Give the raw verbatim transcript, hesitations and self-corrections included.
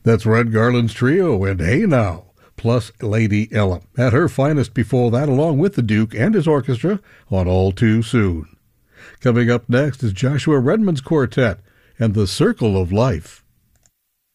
That's Red Garland's trio and Hey Now, plus Lady Ella at her finest before that, along with the Duke and his orchestra on All Too Soon. Coming up next is Joshua Redman's Quartet and The Circle of Life.